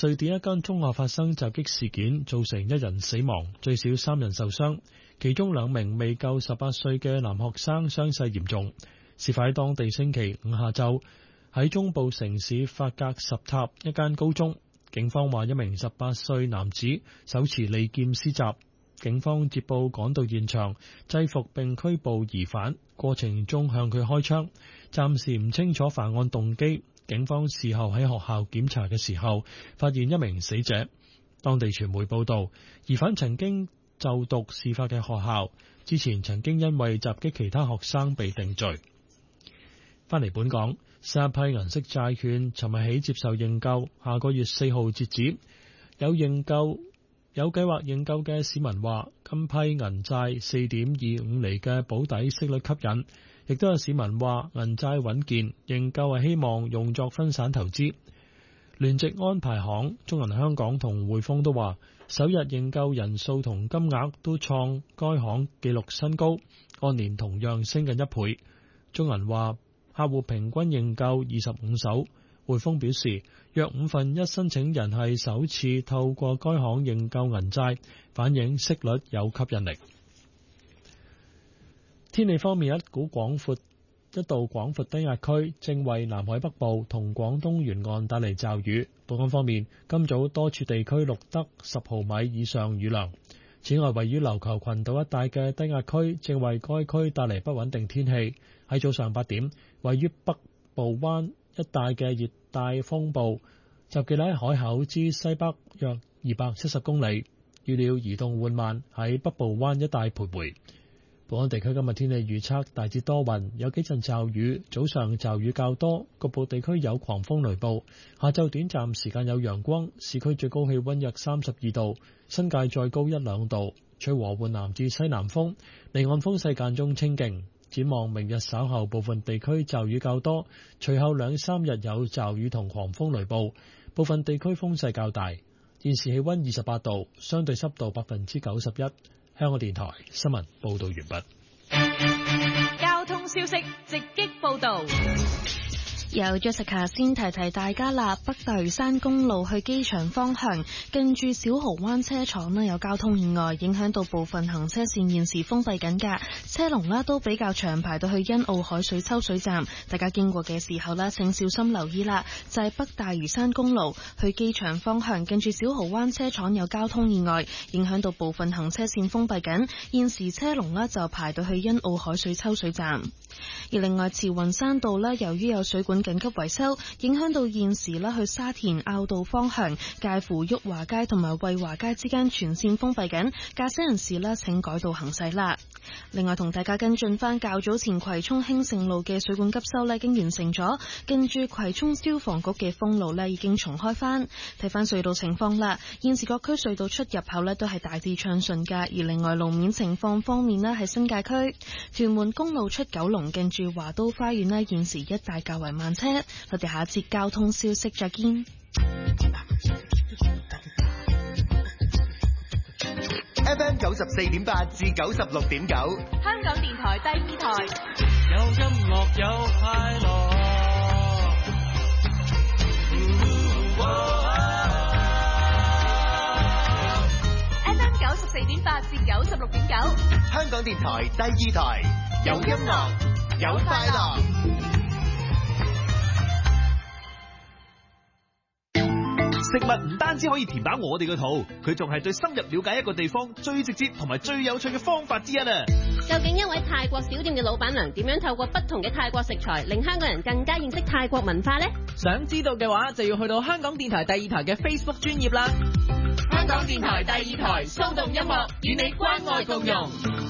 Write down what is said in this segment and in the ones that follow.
瑞典一間中學發生襲擊事件，造成1人死亡，最少3人受傷，其中2名未夠18歲嘅男學生傷勢嚴重。事發喺當地星期5下晝，喺中部城市法格什塔一間高中。警方話1名18歲男子手持利劍施襲，警方接報趕到現場，制服並拘捕疑犯，過程中向佢開槍，暫時唔清楚犯案動機。警方事後喺學校檢查嘅時候，發現1名死者。當地傳媒報道，疑犯曾經就讀事發嘅學校，之前曾經因為襲擊其他學生被定罪。返嚟本港，新一批銀色債券尋日起接受認購，下個月4號截止。有計劃認購嘅市民話，今批銀債4.25厘嘅保底息率吸引，亦都有市民話銀債穩健，認購係希望用作分散投資。聯席安排行、中銀香港同匯豐都話，首日認購人數同金額都創該行紀錄新高，按年同樣升近1倍。中銀話客戶平均認購25手。匯豐表示，約1/5申請人係首次透過該行認購銀債，反映息率有吸引力。天氣方面，一道廣闊低壓區正為南海北部同廣東沿岸帶嚟驟雨。本港方面，今早多處地區錄得10毫米以上雨量。此外，位於琉球群島一帶嘅低壓區正為該區帶嚟不穩定天氣。喺早上8點，位於北部灣一帶嘅熱帶風暴集結喺海口之西北約270公里，預料移動緩慢，喺北部灣一帶徘徊。本港地區今日天氣預測大致多雲，有幾陣驟雨，早上驟雨較多，局部地區有狂風雷暴。下晝短暫時間有陽光，市區最高氣溫約32度，新界再高1-2度，吹和緩南至西南風，離岸風勢間中清勁。展望明日稍後部分地區驟雨較多，隨後2-3日有驟雨同狂風雷暴，部分地區風勢較大。現時氣溫28度，相對濕度91%。香港電台新聞報道完畢。 交通消息直擊報道。 由 Jessica 先提提大家啦，北大嶼山公路去機場方向，近住小蠔灣車廠有交通意外，影響到部分行車線，現時封閉緊㗎，車龍都比較長，排到去欣澳海水抽水站，大家經過嘅時候請小心留意啦。就係北大嶼山公路去機場方向，近住小蠔灣車廠有交通意外，影響到部分行車線封閉緊，現時車龍就排到去欣澳海水抽水站。而另外，慈雲山道由於有水管緊急維修，影響到現時去沙田坳道方向，介乎裕華街同埋惠華街之間全線封閉緊，駕駛人士請改道行駛啦。另外，同大家跟進翻較早前葵涌興盛路嘅水管急修已經完成咗，近住葵涌消防局嘅封路已經重開翻。睇翻隧道情況啦，現時各區隧道出入口都係大致暢順㗎。而另外路面情況方面喺新界區屯門公路出九龍，近住華都花園現時一帶較為慢車。我哋下一節交通消息再見。 FM 94.8至96.9， 香港電台第2台， 有音樂有快樂。 FM 94.8至96.9， 香港電台第2台，有音樂有快樂。食物唔單止可以填飽我哋嘅肚，佢仲係最深入了解一個地方最直接同埋最有趣嘅方法之一啊！ 究竟一位泰國小店嘅老闆娘點樣透過不同嘅泰國食材，令香港人更加認識泰國文化呢？ 想知道嘅話，就要去到香港電台第2台嘅 Facebook 專頁啦。 香港電台第2台，騷動音樂與你關愛共融。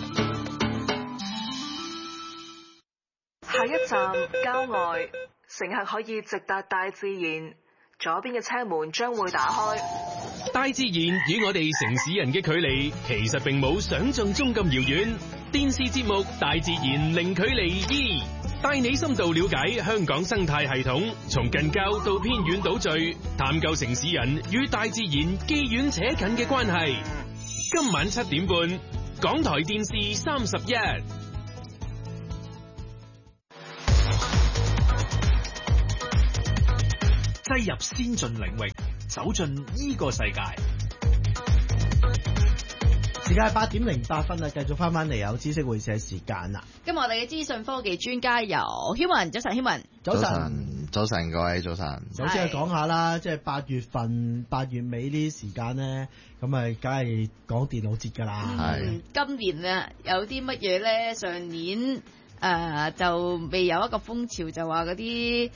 下一站郊外，乘客可以直達大自然。左邊嘅車門將會打開。 大自然與我哋城市人嘅距離其實並冇想象中咁遙遠。電視節目《大自然零距離2》帶你深度了解香港生態系統，從近郊到偏遠島嶼，探究城市人與大自然既遠且近嘅關係。今晚7點半，港台電視31。 擠入先進領域， 走進呢個世界。 時間係8:08啦，繼續翻嚟有知識會社時間啦。 今日我哋嘅資訊科技專家由 Human， 早晨 Human， 早晨各位早晨。 首先係講下啦，即係8月份8月尾呢啲時間咧，咁啊梗係講電腦節㗎啦。 今年啊有啲乜嘢咧？上年就未有一個風潮，就話嗰啲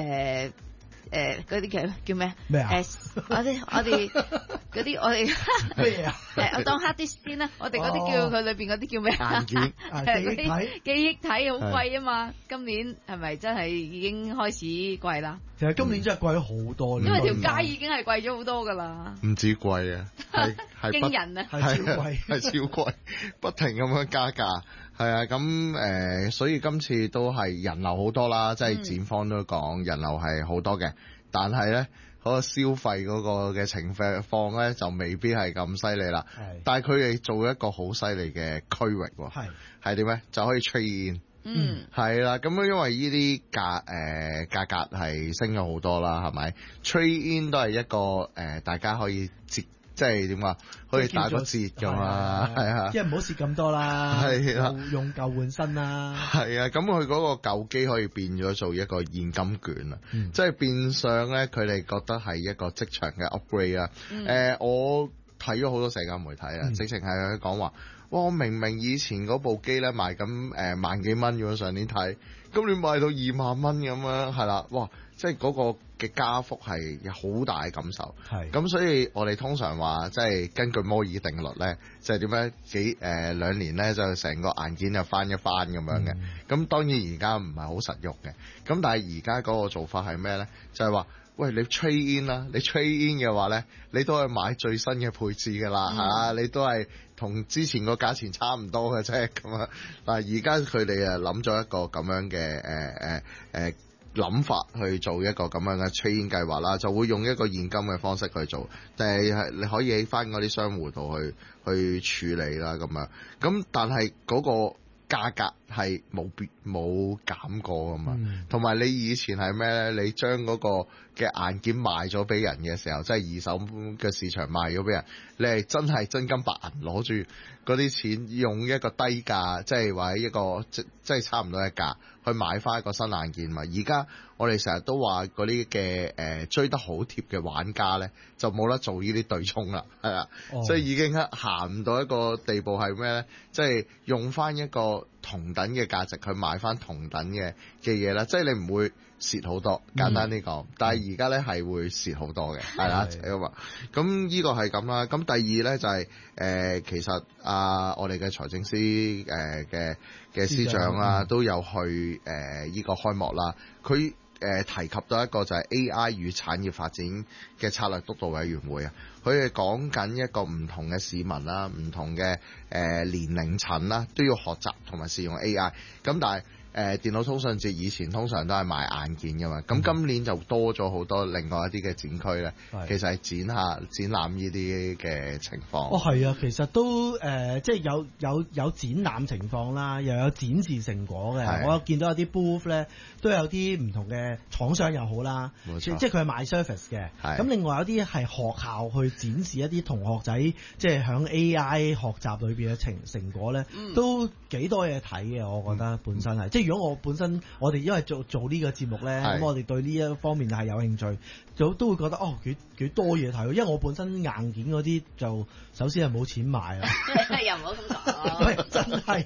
嗰啲叫咩？咩啊？我哋嗰啲我哋咩啊？我當 hard disk 先啦，我哋嗰啲叫佢裏邊嗰啲叫咩？ 硬件記憶體好貴啊嘛！今年係咪真係已經開始貴啦？ 其實今年真係貴咗好多， 因為條街已經係貴咗好多㗎啦。 唔止貴啊，係驚人啊， 係超貴， 係超貴，不停咁樣加價。係啊，咁所以今次都係人流好多啦，即係展方都講人流係好多嘅，但係咧嗰個消費嗰個嘅情況咧就未必係咁犀利啦。但係佢哋做一個好犀利嘅區域喎，係點咧？就可以 trade in。係啦，咁因為呢啲價格係升咗好多啦，係咪 trade in 都係一個大家可以即係點啊？可以打個折㗎嘛，係啊， 即係唔好蝕咁多啦， 係啦， 用舊換新啦， 係啊，咁佢嗰個舊機可以變咗做一個現金券啊，即係變相咧，佢哋覺得係一個職場嘅 upgrade 啊。我睇咗好多社交媒體啊，直情係講話，哇！我明明以前嗰部機咧賣緊萬幾蚊咁樣，上年睇，今年賣到2萬蚊咁樣，係啦，哇！即係嗰個嘅加幅係有好大嘅感受，咁所以我哋通常話即係根據摩爾定律咧，就係點樣2年咧就成個硬件就翻一番咁樣嘅。咁當然而家唔係好實用嘅，咁但係而家嗰個做法係咩咧？就係話，喂，你 trade in 啦，你 trade in 嘅話咧，你都係買最新嘅配置㗎啦，你都係同之前個價錢差唔多嘅啫咁啊。嗱，而家佢哋諗咗一個咁樣嘅諗法去做一個咁樣嘅 trade-in 計劃啦，就會用一個現金嘅方式去做，但係你可以喺翻嗰啲商戶度去處理啦咁樣。咁但係嗰個價格係冇減過噶嘛，同埋你以前係咩咧？你將嗰個嘅硬件賣咗俾人嘅時候，即係二手嘅市場賣咗俾人，你係真係真金白銀攞住嗰啲錢，用一個低價，即係或者一個即係差唔多嘅價去買翻一個新硬件嘛。而家我哋成日都話嗰啲嘅追得好貼嘅玩家咧，就冇得做呢啲對沖啦，係啦，即係已經行唔到一個地步係咩咧？即係用翻一個同等嘅價值去買翻同等嘅嘢啦，即係你唔會蝕好多，簡單啲講。但係而家咧係會蝕好多嘅，係啦，咁呢個係咁啦。咁第二咧就係其實我哋嘅財政司嘅司長啦，都有去呢個開幕啦。佢提及到一個就係 AI 與產業發展嘅策略督導委員會啊，佢哋講緊一個唔同嘅市民啦，唔同嘅年齡層啦，都要學習同埋使用 AI。咁但係電腦通訊節以前通常都係賣硬件㗎嘛，咁今年就多咗好多另外一啲嘅展區咧，其實係展覽呢啲嘅情況。 係啊，其實都即係有展覽情況啦，又有展示成果嘅。我見到有啲 booth 咧，都有啲唔同嘅廠商又好啦，即係佢係賣 service 嘅。咁另外有啲係學校去展示一啲同學仔即係響 AI 學習裏邊嘅成果咧，都幾多嘢睇嘅。我覺得本身係即係。如果我哋因為做呢個節目咧，咁我哋對呢一方面係有興趣，都會覺得幾多嘢睇。因為我本身硬件嗰啲就首先係冇錢買啦， 又唔好咁講，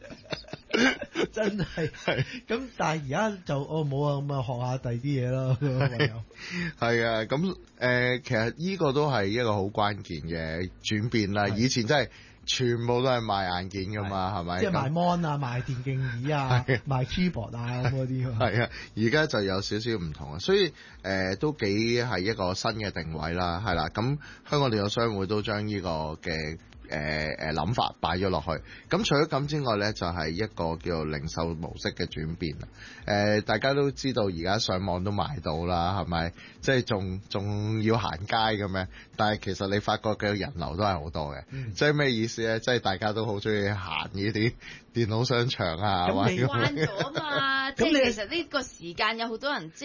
真係咁。但係而家就冇啊，咁啊學下第二啲嘢咯。 係啊，咁其實呢個都係一個好關鍵嘅轉變啦。以前真係。全部都係賣硬件㗎嘛，係咪？即係賣 mon 啊，賣電競椅啊，賣 keyboard 啊咁嗰啲。係啊，而家就有少少唔同啊，所以都幾係一個新嘅定位啦，係啦。咁香港電腦商會都將呢個嘅諗法擺咗落去。咁除咗咁之外咧，就係一個叫做零售模式嘅轉變。大家都知道而家上網都買到啦，係咪？即係仲要行街咁樣，但係其實你發覺嘅人流都係好多嘅。即係咩意思咧？即係大家都好中意行呢啲電腦商場啊。 咁你關咗嘛？即係其實呢個時間有好多人即係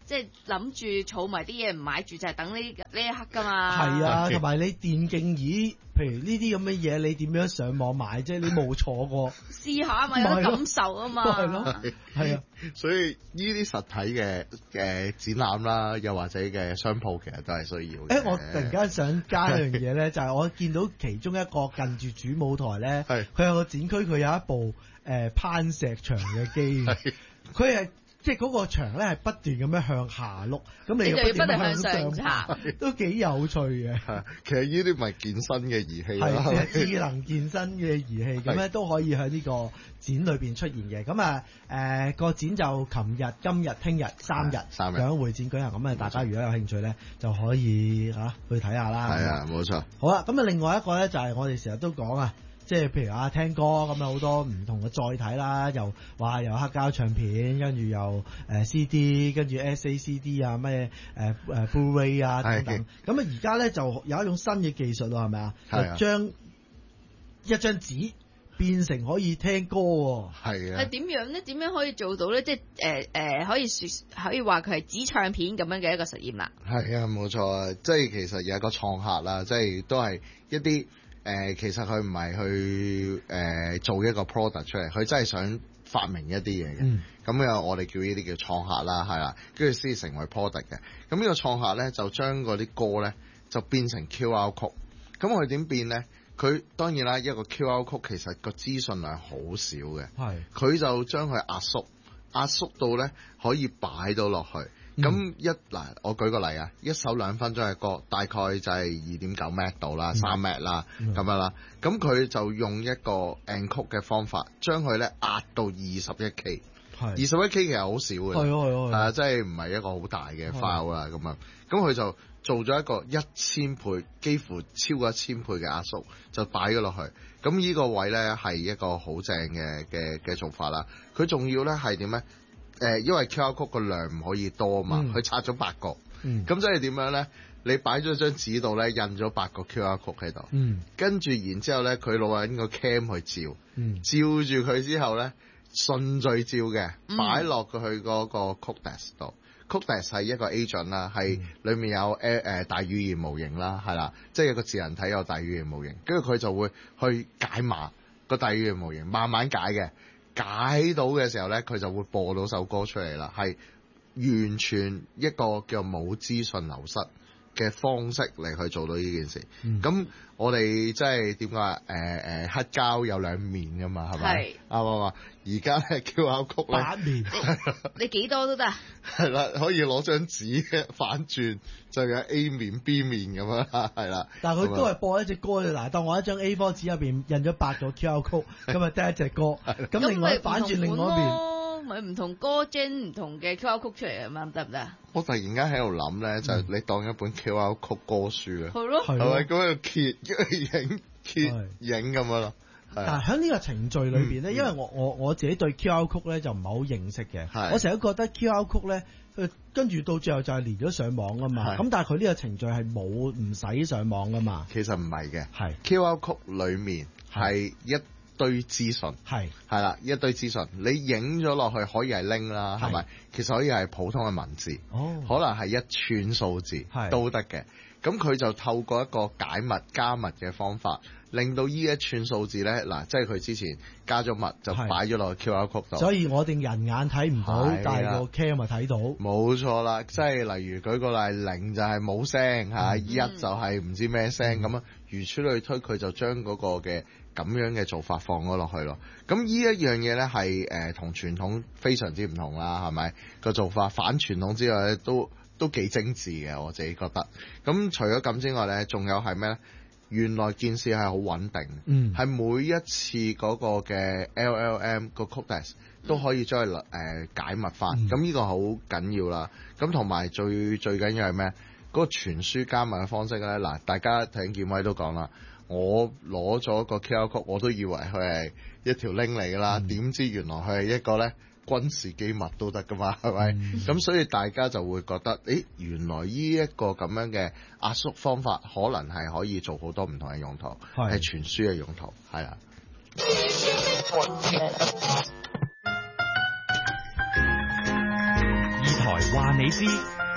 即係諗住儲埋啲嘢唔買住，就係等呢一刻㗎嘛。 係啊，同埋你電競椅，譬如呢啲咁嘅嘢，你點樣上網買啫？你冇坐過， 試下嘛，有得感受啊嘛。 係咯，係啊。 所以呢啲實體嘅展覽啦，又或者嘅商鋪，其實都係需要嘅。 我突然間想加一樣嘢咧，就係我見到其中一個近住主舞台咧，佢有個展區，佢有一部攀石場嘅機，佢係。即係嗰個牆咧係不斷咁樣向下碌，咁你就要不斷向上爬，都幾有趣嘅。 其實呢啲咪健身嘅儀器啦， 係智能健身嘅儀器，咁咧都可以喺呢個展裏邊出現嘅。咁個展就琴日、今日、聽日3日兩會展舉行，咁大家如果有興趣咧，就可以去睇下啦。 係啊，冇錯。 好啦，咁另外一個咧就係我哋成日都講啊。即係譬如聽歌咁有好多唔同嘅載體啦，又話有黑膠唱片，跟住又CD， 跟住 SACD 啊，咩Blu-ray 啊等等。咁而家咧就有一種新嘅技術咯，係咪啊？就將一張紙變成可以聽歌喎。 係啊。 係點樣咧？點樣可以做到咧？即係可以話佢係紙唱片咁樣嘅一個實驗啦。 係啊，冇錯。即係其實有一個創客啦，即係都係一啲。其實佢唔係去做一個 product 出嚟，佢真係想發明一啲嘢嘅。咁我哋叫呢啲叫創客啦，係啦，跟住先成為 product 嘅。咁呢個創客咧就將嗰啲歌咧就變成 QR code。咁佢點變咧？佢當然啦，一個 QR code 其實個資訊量好少嘅。係。佢就將佢壓縮到咧可以擺到落去。咁我舉個例啊，一首2分鐘嘅歌，大概就係 2.9 MB 到啦，3 MB 啦，咁樣啦。咁佢就用一個 encode 嘅方法，將佢咧壓到 21K。21K 其實好少嘅，係啊，即係唔係一個好大嘅 file 啦咁樣。咁佢就做咗一個1000倍，幾乎超過1000倍嘅壓縮，就擺咗落去。咁呢個位咧係一個好正嘅做法啦。佢仲要咧係點咧？因為 QR code 個量唔可以多啊嘛，佢拆咗8個，咁即係點樣咧？你擺咗張紙度咧，印咗8個 QR code 喺度，跟住然之後咧，佢攞緊個 cam 去照，照住佢之後咧，順序照嘅，擺落去嗰個 Codex 度。Codex 係一個 agent 啦，係裡面有大語言模型啦，係啦，即係一個自然體有大語言模型，跟住佢就會去解碼個大語言模型，慢慢解嘅。解到嘅時候咧，佢就會播到首歌出嚟啦，係完全一個叫冇資訊流失嘅方式嚟去做到呢件事。咁我哋即係點講黑膠有兩面噶嘛，係咪？啱唔啱？而家咧 QR code 咧 8面，你幾多都得。 係啦，可以攞張紙反轉，就有 A 面 B 面咁樣，係啦。 但係佢都係播一隻歌啫。嗱，當我一張 A4 紙入邊印咗8個 QR code，咁啊得一隻歌。咁另外反轉另外一邊。 咪唔同歌 gen 唔同嘅 QR code 出嚟啊嘛，得唔得？ 我突然間喺度諗咧，就係你當一本 QR code 歌書啊， 係咯， 係咪咁樣揭影咁樣咯？ 但係喺呢個程序裏邊咧，因為我自己對 QR code 咧就唔係好認識嘅，我成日都覺得 QR code 咧，跟住到最後就係連咗上網啊嘛。咁但係佢呢個程序係冇唔使上網噶嘛。 其實唔係嘅，係 QR code 裡面係一堆資訊，係啦，一堆資訊，你影咗落去可以係 link 啦，係咪？其實可以係普通嘅文字，可能係一串數字都得嘅。咁佢就透過一個解密加密嘅方法，令到呢一串數字咧，嗱，即係佢之前加咗密就擺咗落去 QR code 度， 所以我哋人眼睇唔到，但係個 cam 咪睇到。冇錯啦，即係例如舉個例，0就係冇聲嚇，1就係唔知咩聲咁啊，如此類推，佢就將嗰個嘅咁樣嘅做法放咗落去咯。咁呢一樣嘢咧係同傳統非常之唔同啦，係咪個做法反傳統之外咧都幾精緻嘅，我自己覺得。咁除咗咁之外咧，仲有係咩咧？原來件事係好穩定，係每一次嗰個嘅 LLM 個 Codex 都可以將佢解密翻。咁呢個好緊要啦。咁同埋最緊要係咩？嗰個傳輸加密嘅方式咧，嗱，大家睇見位都講啦。我攞咗個 QR code，我都以為佢係一條 link 嚟㗎啦，點知原來佢係一個咧軍事機密都得㗎嘛，係咪？咁所以大家就會覺得，原來呢一個咁樣嘅壓縮方法，可能係可以做好多唔同嘅用途，係傳輸嘅用途，係啦。 議題台話你知。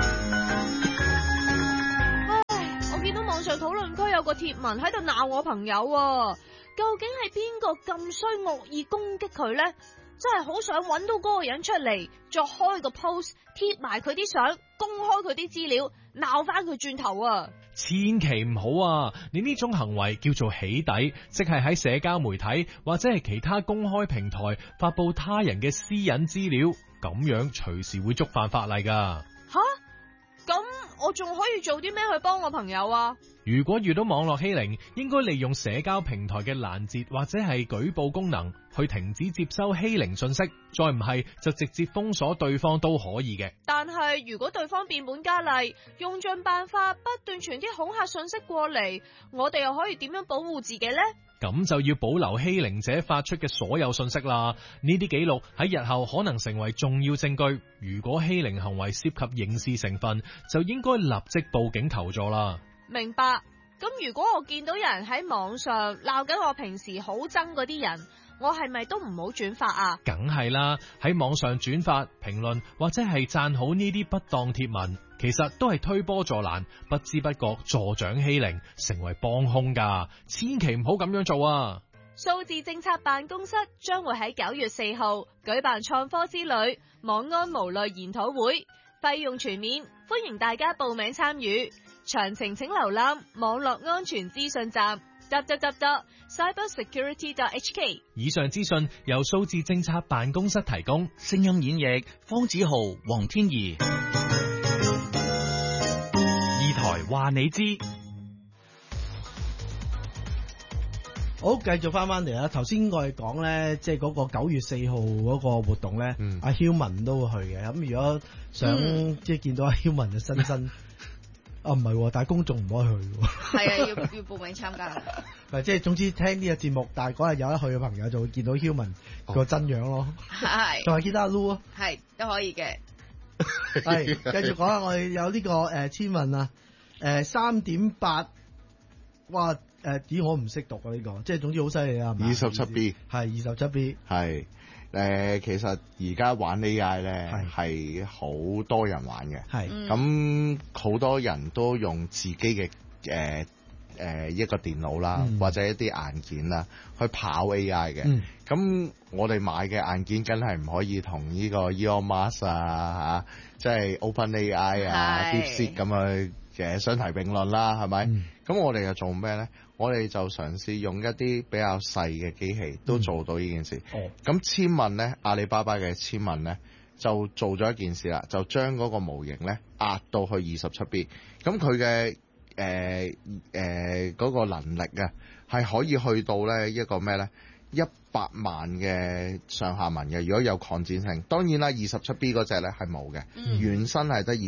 我見到網上討論區有個貼文喺度鬧我朋友喎，究竟係邊個咁衰惡意攻擊佢呢？真係好想揾到嗰個人出嚟，再開個 post 貼埋佢啲相，公開佢啲資料，鬧翻佢轉頭啊！ 千祈唔好啊！你呢種行為叫做起底，即係喺社交媒體或者係其他公開平台發佈他人嘅私隱資料，咁樣隨時會觸犯法例噶。 吓？咁我仲可以做啲咩去幫我朋友啊？ 如果遇到網絡欺凌，應該利用社交平台嘅攔截或者係舉報功能去停止接收欺凌信息，再唔係就直接封鎖對方都可以嘅。 但係如果對方變本加厲，用盡辦法不斷傳啲恐嚇信息過嚟，我哋又可以點樣保護自己呢？ 咁就要保留欺凌者發出嘅所有信息啦。呢啲記錄喺日後可能成為重要證據。如果欺凌行為涉及刑事成分，就應該立即報警求助啦。 明白。咁如果我見到有人喺網上鬧緊我平時好憎嗰啲人，我係咪都唔好轉發啊？ 梗係啦，喺網上轉發、評論或者係讚好呢啲不當貼文，其實都係推波助瀾，不知不覺助長欺凌，成為幫兇㗎。千祈唔好咁樣做啊！ 數字政策辦公室將會喺9月4號舉辦創科之旅網安無慮研討會，費用全面，歡迎大家報名參與。詳情請瀏覽網絡安全資訊站 www.cybersecurity.hk。 以上資訊由數字政策辦公室提供。 聲音演繹方子豪、黃天怡。 二台話你知。 好，繼續翻嚟啦。頭先我哋講咧，即係嗰個9月4號嗰個活動咧，阿曉文都會去嘅。咁如果想即係見到阿曉文嘅新身。啊，唔係，但係公眾唔可以去。 係啊，要報名參加。 係即係總之聽呢個節目，但係嗰日有得去嘅朋友就會見到曉文個真樣咯。係，仲係見到阿 Lu 啊。係都可以嘅。 係，繼續講下我哋有呢個簽運啊，3.8，哇點我唔識讀啊呢個，即係總之好犀利啊。 27B 係27B 係。其實而家玩 AI 咧係好多人玩嘅，咁好多人都用自己嘅一個電腦啦，或者一啲硬件啦去跑 AI 嘅。咁我哋買嘅硬件梗係唔可以同呢個 Elon Musk 啊，即係 OpenAI 啊、DeepSeek 咁去相提並論啦，係咪？咁我哋又做咩咧？我哋就嘗試用一啲比較細嘅機器都做到呢件事。咁簽運咧，阿里巴巴嘅簽運咧就做咗一件事啦，就將嗰個模型咧壓到去27B。咁佢嘅嗰個能力啊，係可以去到咧一個咩咧？100萬嘅上下文嘅。如果有擴展性，當然啦，27B 嗰隻咧係冇嘅，原身係得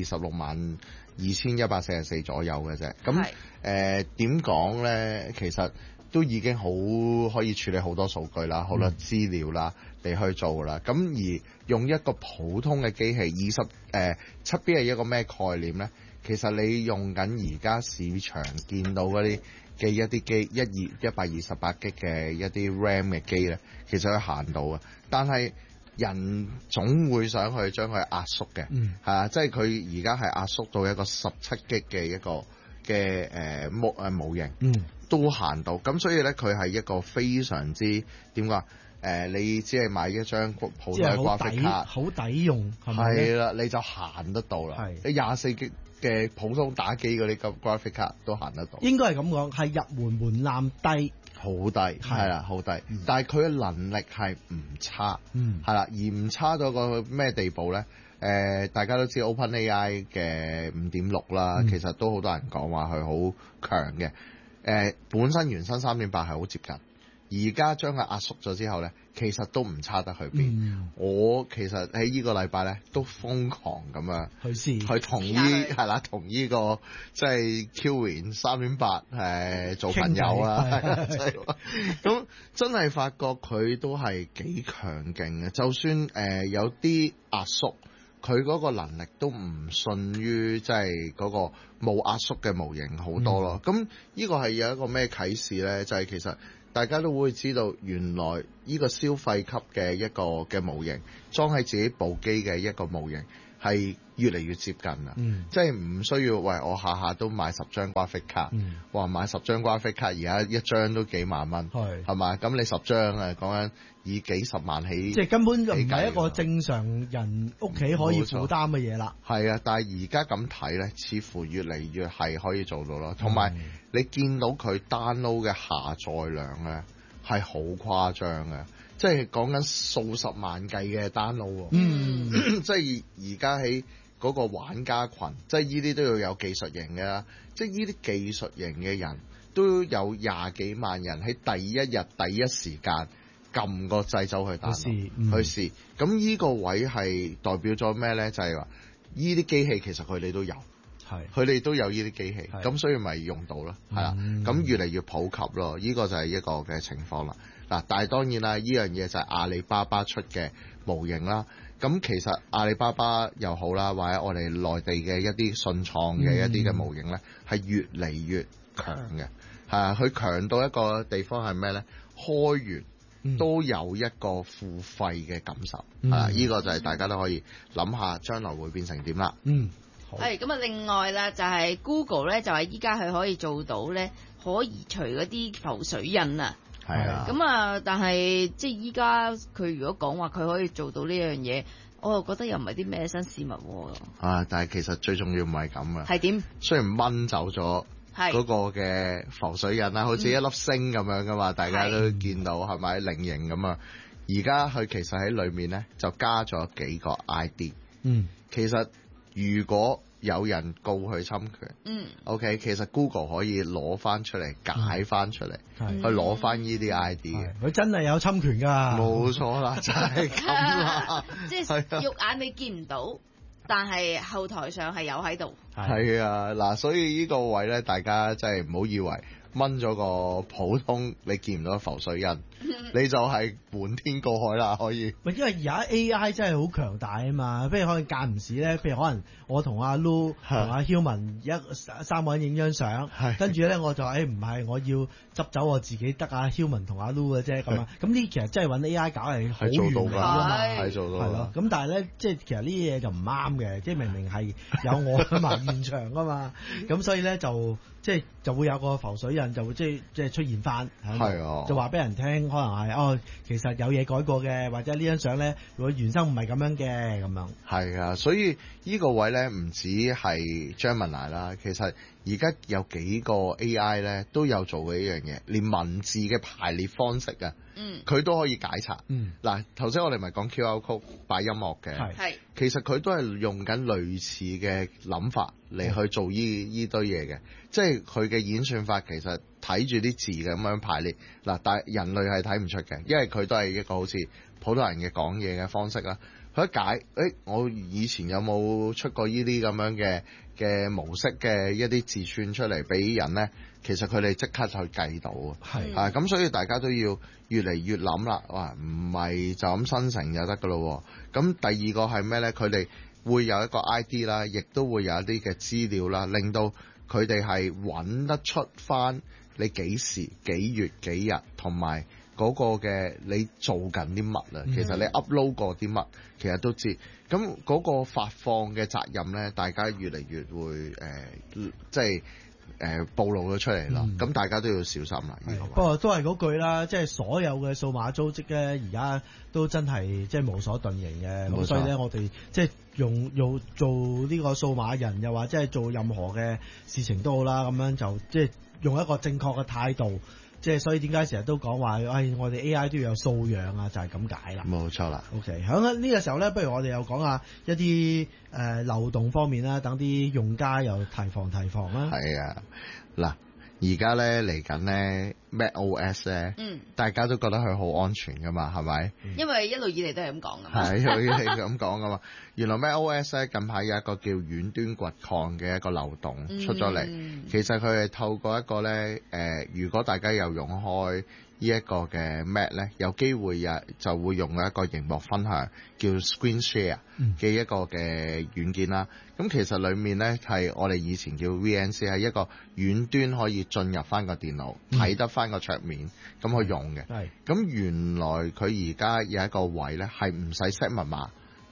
262144左右嘅啫。咁點講咧？其實都已經好可以處理好多數據啦，好多資料啦，你去做啦。咁而用一個普通嘅機器，27B 係一個咩概念咧？其實你用緊而家市場見到嗰啲嘅一啲機128G 嘅一啲 RAM 嘅機咧，其實佢行到嘅，但係人總會想去將佢壓縮嘅，即係佢而家係壓縮到一個17G 嘅一個嘅模型，都行到。咁所以咧，佢係一個非常之點講？你只係買一張普通嘅 graphic 卡， 好抵用， 係啦，你就行得到啦。你24G嘅普通打機嗰啲 graphic 卡都行得到。 應該係咁講，係入門檻低， 好低，係啦，好低。但係佢嘅能力係唔差，係啦，而唔差到個咩地步咧？大家都知 OpenAI 嘅5.6啦，其實都好多人講話佢好強嘅。本身原生3.8係好接近。而家將佢壓縮咗之後咧，其實都唔差得去邊。我其實喺呢個禮拜咧都瘋狂咁樣去試， 去同係啦，同呢個即係 Kirin 3.8做朋友啊。咁真係發覺佢都係幾強勁嘅，就算有啲壓縮，佢嗰個能力都唔遜於即係嗰個冇壓縮嘅模型好多咯。咁呢個係有一個咩啟示咧？就係其實大家都會知道，原來呢個消費級嘅一個嘅模型裝喺自己部機嘅一個模型係越嚟越接近啦，即係唔需要喂我下下都買10張 graphic 卡，話買10張 graphic 卡而家一張都幾萬蚊，係嘛？咁你10張啊講緊以幾十萬起， 即係根本就唔係一個正常人屋企可以負擔嘅嘢啦。 係啊，但係而家咁睇咧，似乎越嚟越係可以做到咯。同埋你見到佢 download 嘅下載量咧係好誇張嘅。即係講緊數十萬計嘅 download 喎，即係而家喺嗰個玩家群，即係呢啲都要有技術型嘅啦，即係呢啲技術型嘅人都有20幾萬人喺第一日第一時間撳個掣走去 download 去試，咁呢個位係代表咗咩咧？就係話呢啲機器其實佢哋都有。佢哋都有呢啲機器，咁所以咪用到咯，係啦，咁越嚟越普及咯，呢個就係一個嘅情況啦。嗱，但係當然啦，呢樣嘢就係阿里巴巴出嘅模型啦。咁其實阿里巴巴又好啦，或者我哋內地嘅一啲信創嘅一啲嘅模型咧，係越嚟越強嘅，係啊，佢強到一個地方係咩咧？開完都有一個付費嘅感受，呢個就係大家都可以諗下將來會變成點啦。 係咁啊！另外啦，就係 Google 咧，就係依家佢可以做到咧，可移除嗰啲浮水印啊。係啊。咁啊，但係即係依家佢如果講話佢可以做到呢樣嘢，我又覺得又唔係啲咩新事物喎。 但係其實最重要唔係咁啊。 係點？ 雖然掹走咗嗰個嘅浮水印啦，好似一粒星咁樣噶嘛，大家都見到係咪菱形咁啊？而家佢其實喺裏面咧就加咗幾個 ID。其實如果有人告佢侵權，OK， 其實 Google 可以攞翻出嚟解翻出嚟，去攞翻呢啲 ID 嘅。 佢真係有侵權㗎， 冇錯啦，就係咁啦。 即係肉眼你見唔到，但係後台上係有喺度。 係啊，嗱，所以呢個位咧，大家真係唔好以為掹咗個普通你見唔到浮水印，你就係瞞天過海啦，可以。 因為而家 AI 真係好強大啊嘛，譬如可能間唔時咧，譬如可能我同阿 Lu 同阿 Human 三個人影張相，跟住咧我就唔係，我要執走我自己得阿 Human 同阿 Lu 嘅啫咁樣。咁呢其實真係揾 AI 搞係好完美㗎嘛， 係做到。係咯。 咁但係咧，即係其實呢啲嘢就唔啱嘅，即係明明係有我喺埋現場㗎嘛，咁所以咧就會有個浮水印就會即係出現翻，就話俾人聽，可能係其實有嘢改過嘅，或者呢張相咧，如果原生唔係咁樣嘅咁樣。 係啊，所以呢個位咧唔止係 Gemini 啦，其實而家有幾個 AI 咧都有做嘅一樣嘢，連文字嘅排列方式啊，佢都可以解拆。嗱，頭先我哋咪講 QR code 擺音樂嘅，其實佢都係用緊類似嘅諗法嚟去做呢堆嘢嘅，即係佢嘅演算法其實睇住啲字咁樣排列。嗱，但係人類係睇唔出嘅，因為佢都係一個好似普通人嘅講嘢嘅方式啦。佢一解，我以前有冇出過呢啲咁樣嘅模式嘅一啲字串出嚟俾人咧？其實佢哋即刻就計到啊！咁所以大家都要越嚟越諗啦，哇！唔係就咁生成就得噶咯。咁第二個係咩咧？佢哋會有一個 ID 啦，亦都會有一啲嘅資料啦，令到佢哋係揾得出翻你幾時幾月幾日同埋嗰個嘅你做緊啲乜啊？其實你 upload 過啲乜，其實都知。咁嗰個發放嘅責任咧，大家越嚟越會即係暴露咗出嚟啦。咁大家都要小心啦。 不過都係嗰句啦，即係所有嘅數碼組織咧，而家都真係即係無所遁形嘅。咁所以咧，我哋即係用做呢個數碼人，又或者係做任何嘅事情都好啦，咁樣就即係用一個正確嘅態度。即係所以點解成日都講話，我哋 AI 都要有素養啊，就係咁解啦。 冇錯啦。 OK，喺呢個時候咧，不如我哋又講下一啲漏洞方面啦，等啲用家又提防啦。 係啊，嗱，而家咧嚟緊咧 macOS 咧，大家都覺得佢好安全噶嘛，係咪？ 因為一路以嚟都係咁講噶嘛。 係一路以嚟咁講噶嘛。原來 macOS 咧近排有一個叫遠端掘礦嘅一個漏洞出咗嚟，其實佢係透過一個咧如果大家有用開呢一個嘅 Mac 咧，有機會就會用一個螢幕分享叫 Screen Share 嘅一個嘅軟件啦。咁其實裡面咧係我哋以前叫 VNC， 係一個遠端可以進入翻個電腦睇得翻個桌面咁去用嘅。咁原來佢而家有一個位咧係唔使 set 密碼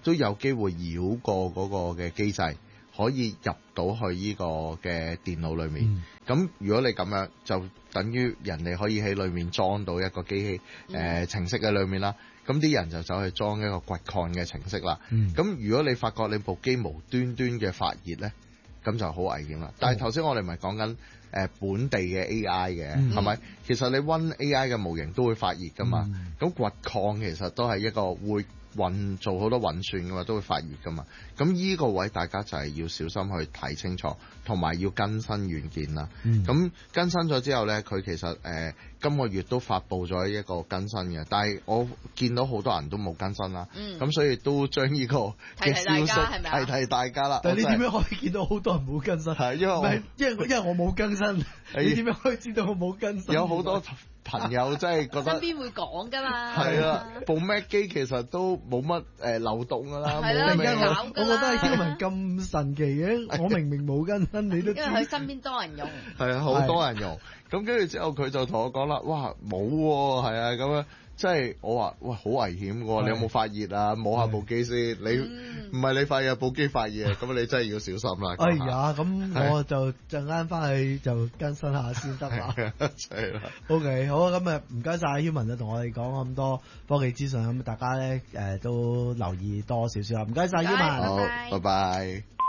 都有機會繞過嗰個嘅機制，可以入到去呢個嘅電腦裏面。咁如果你咁樣，就等於人哋可以喺裏面裝到一個機器程式喺裏面啦。咁啲人就走去裝一個掘礦嘅程式啦。咁如果你發覺你部機無端端嘅發熱咧，咁就好危險啦。但係頭先我哋咪講緊本地嘅 AI 嘅，係咪？其實你溫 AI 嘅模型都會發熱噶嘛。咁掘礦其實都係一個會做好多運算噶嘛，都會發熱噶嘛。咁依個位大家就係要小心去睇清楚，同埋要更新軟件啦。咁更新咗之後呢，佢其實今個月都發布咗一個更新嘅，但係我見到好多人都冇更新啦。咁所以都將呢個嘅消息提大家啦。 但係你點樣可以見到好多人冇更新？ 係因為我冇更新。 你點樣可以知道我冇更新？ 有好多朋友真係覺得身邊會講㗎嘛。 係啊，部 Mac 機其實都冇乜流動㗎啦。 係啦， 我覺得係Human咁神奇嘅，我明明冇更新，你都知。 因為佢身邊多人用。 係啊，好多人用。咁跟住之後，佢就同我講啦，哇，冇喎，係啊，咁樣。即係我話，哇，好危險喎！你有冇發熱啊？摸下部機先，你唔係你發熱，部機發熱，咁你真係要小心啦。 哎呀，咁我就陣間翻去就更新下先得啦。 係啦。 OK， 好啊，咁啊唔該晒 Human 啊，同我哋講咁多科技資訊，咁大家咧都留意多少少啊，唔該晒 Human。 好，拜拜。